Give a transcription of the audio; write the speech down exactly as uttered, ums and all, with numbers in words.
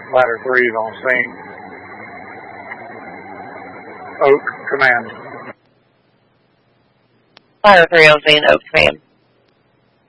Ladder three is on scene. Oak, command. Ladder three on scene, Oak, command.